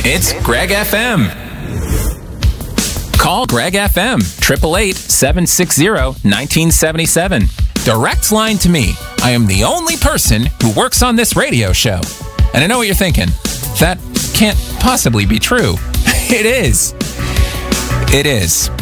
It's Greg FM. Call Greg FM, 888-760-1977. Direct line to me. I am the only person who works on this radio show. And I know what you're thinking. That can't possibly be true. It is. It is.